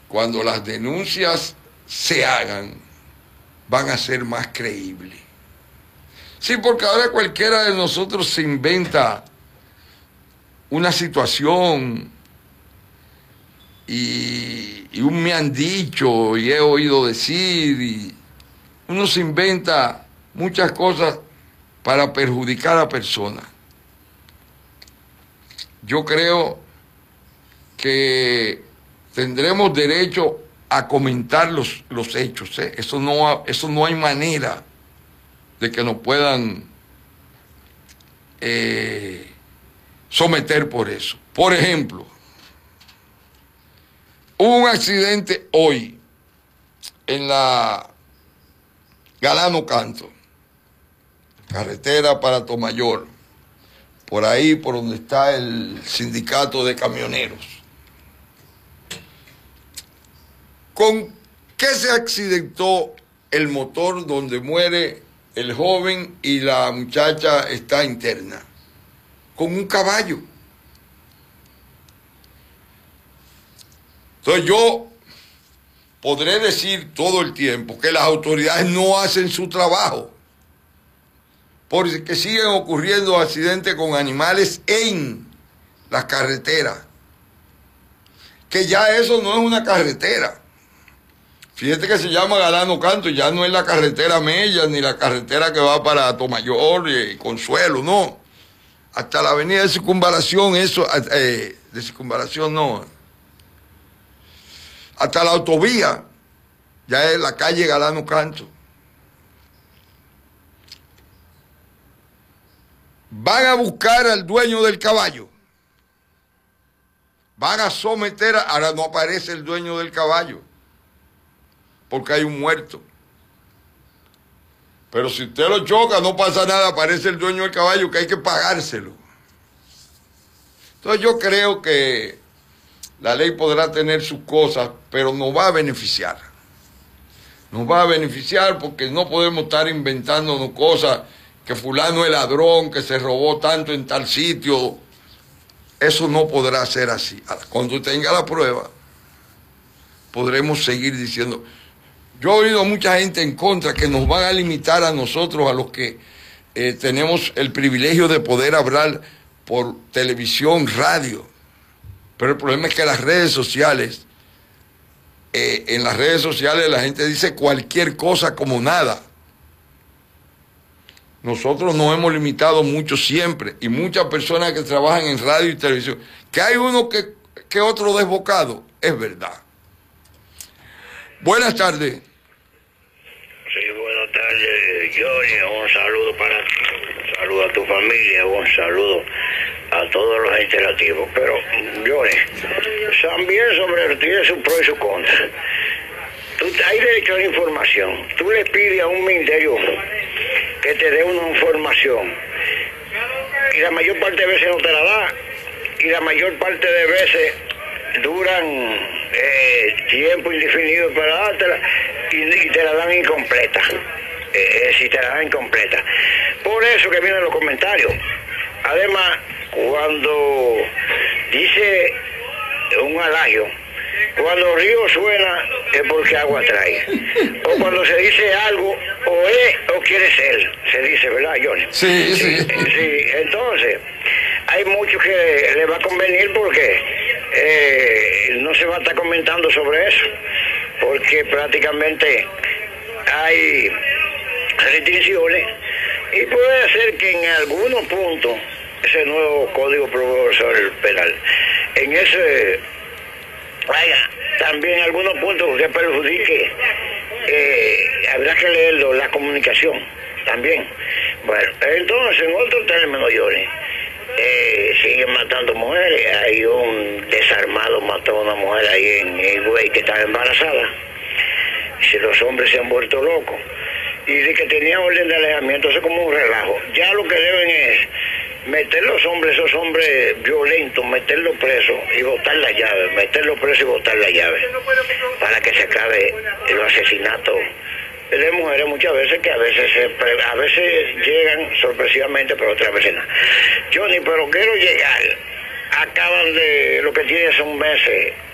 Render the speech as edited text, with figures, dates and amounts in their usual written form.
cuando las denuncias se hagan, van a ser más creíbles. Sí, porque ahora cualquiera de nosotros se inventa una situación y un me han dicho y he oído decir, y uno se inventa muchas cosas para perjudicar a personas. Yo creo que tendremos derecho a comentar los hechos, ¿eh? Eso no hay manera de que nos puedan someter por eso. Por ejemplo, hubo un accidente hoy en la Galano Canto, carretera para Atomayor, por ahí por donde está el sindicato de camioneros. ¿Con qué se accidentó el motor donde muere el joven y la muchacha está interna? Con un caballo. Entonces yo podré decir todo el tiempo que las autoridades no hacen su trabajo, porque siguen ocurriendo accidentes con animales en las carreteras, que ya eso no es una carretera. Fíjate que se llama Galano Canto, ya no es la carretera Mella, ni la carretera que va para Atomayor y Consuelo, no. Hasta la avenida de Circunvalación, de Circunvalación no. Hasta la autovía, ya es la calle Galano Canto. Van a buscar al dueño del caballo. Van a someter ahora no aparece el dueño del caballo, porque hay un muerto. Pero si usted lo choca, no pasa nada, aparece el dueño del caballo, que hay que pagárselo. Entonces yo creo que la ley podrá tener sus cosas, pero nos va a beneficiar. Nos va a beneficiar porque no podemos estar inventándonos cosas, que fulano es ladrón, que se robó tanto en tal sitio. Eso no podrá ser así. Cuando tenga la prueba, podremos seguir diciendo. Yo he oído a mucha gente en contra que nos van a limitar a nosotros, a los que tenemos el privilegio de poder hablar por televisión, radio. Pero el problema es que las redes sociales, en las redes sociales la gente dice cualquier cosa como nada. Nosotros nos hemos limitado mucho siempre, y muchas personas que trabajan en radio y televisión, que hay uno que otro desbocado, es verdad. Buenas tardes. Sí, buenas tardes, Johnny. Un saludo para ti, un saludo a tu familia, un saludo a todos los interactivos. Pero, Johnny, también sobre tiene su pro y su contra. Tú hay derecho a la información. Tú le pides a un ministerio que te dé una información, y la mayor parte de veces no te la da, y la mayor parte de veces duran tiempo indefinido para dártela, y te la dan incompleta. Si te la dan incompleta. Por eso que vienen los comentarios. Además, cuando dice un adagio, cuando río suena es porque agua trae. O cuando se dice algo, o es o quiere ser, se dice, ¿verdad, Johnny? Sí. Sí, entonces, hay muchos que le va a convenir porque no se va a estar comentando sobre eso, porque prácticamente hay restricciones, y puede ser que en algunos puntos ese nuevo código procesal penal, en ese vaya también algunos puntos que perjudique, habrá que leerlo, la comunicación también. Bueno, entonces en otro término, Johnny, siguen matando mujeres. Hay un desarmado mató a una mujer ahí en Higüey que estaba embarazada. Si los hombres se han vuelto locos y de que tenía orden de alejamiento, eso es como un relajo. Ya lo que deben es meter los hombres, esos hombres violentos, meterlos presos y botar la llave, meterlos presos y botar la llave, para que se acabe el asesinato de mujeres muchas veces, que a veces llegan sorpresivamente, pero otras veces no. Johnny, pero quiero llegar, acaban de, lo que tiene son meses,